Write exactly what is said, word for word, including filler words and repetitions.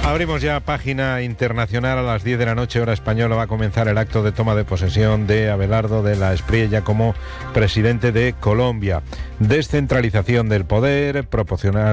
Abrimos ya página internacional. A las diez de la noche, hora española, va a comenzar el acto de toma de posesión de Abelardo de la Espriella como presidente de Colombia. Descentralización del poder, proporcionar